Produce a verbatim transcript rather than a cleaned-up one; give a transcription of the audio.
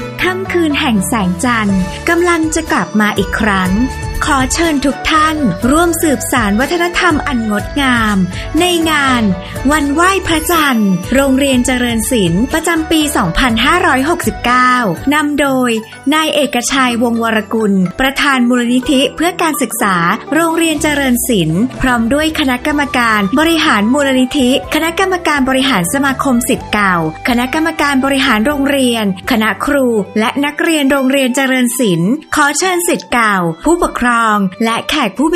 ค่ำคืนแห่งแสงจันทร์กำลังจะกลับมาอีกครั้งขอเชิญทุกท่านร่วมสืบสานวัฒนธรรมอันงดงามในงานวันไหว้พระจันทร์โรงเรียนเจริญศิลป์ประจำปี สองพันห้าร้อยหกสิบเก้า นำโดยนายเอกชัยวงศ์วรกุลประธานมูลนิธิเพื่อการศึกษาโรงเรียนเจริญศิลป์พร้อมด้วยคณะกรรมการบริหารมูลนิธิคณะกรรมการบริหารสมาคมศิษย์เก่าคณะกรรมการบริหารโรงเรียนคณะครูและนักเรียนโรงเรียนเจริญศิลป์ขอเชิญศิษย์เก่าผู้ปกครองและแขกผู้